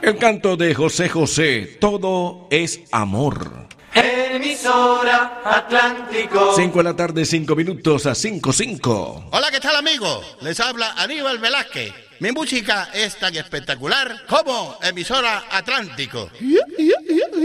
El canto de José José, todo es amor. Emisora Atlántico. 5 de la tarde, 5 minutos a 5:05. Hola, ¿qué tal, amigos? Les habla Aníbal Velázquez. Mi música es tan espectacular como Emisora Atlántico.